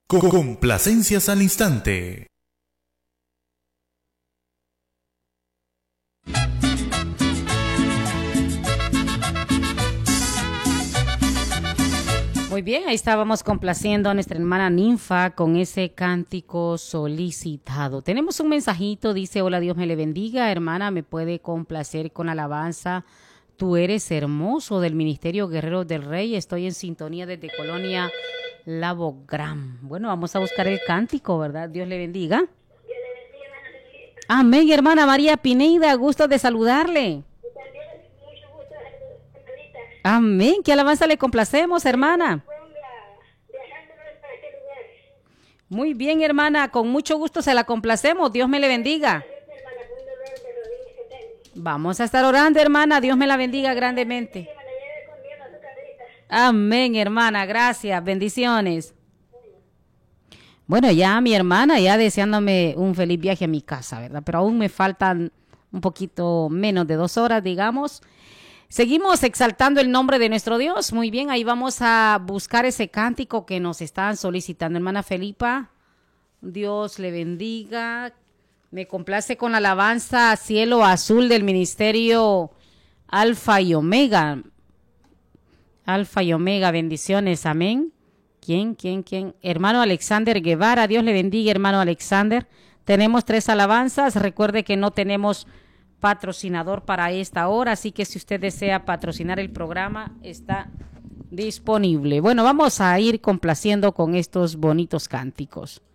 Complacencias al instante. Muy bien, ahí estábamos complaciendo a nuestra hermana Ninfa con ese cántico solicitado. Tenemos un mensajito, dice: hola, Dios me le bendiga, hermana, me puede complacer con alabanza. Tú eres hermoso, del Ministerio Guerreros del Rey. Estoy en sintonía desde Colonia Labogram. Bueno, vamos a buscar el cántico, ¿verdad? Dios le bendiga. Amén, hermana María Pineida, gusto de saludarle. Amén, ¿qué alabanza le complacemos, hermana? Muy bien, hermana, con mucho gusto se la complacemos. Dios me le bendiga. Vamos a estar orando, hermana. Dios me la bendiga grandemente. Amén, hermana, gracias, bendiciones. Bueno, ya mi hermana ya deseándome un feliz viaje a mi casa, ¿verdad? Pero aún me faltan un poquito menos de 2 horas, digamos. Seguimos exaltando el nombre de nuestro Dios. Muy bien, ahí vamos a buscar ese cántico que nos están solicitando. Hermana Felipa, Dios le bendiga. Me complace con la alabanza Cielo Azul del Ministerio Alfa y Omega. Alfa y Omega, bendiciones, amén. ¿Quién? Hermano Alexander Guevara, Dios le bendiga, hermano Alexander. Tenemos 3 alabanzas. Recuerde que no tenemos patrocinador para esta hora, así que si usted desea patrocinar el programa, está disponible. Bueno, vamos a ir complaciendo con estos bonitos cánticos.